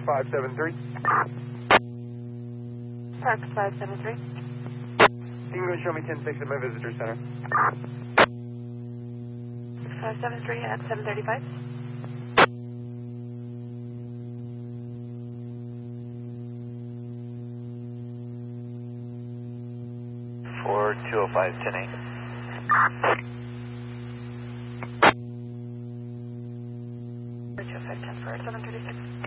573. Park 573. You can go show me 10-6 at my visitor center. 573 at 735. For 205, 10-8. For 205, 10 for 736.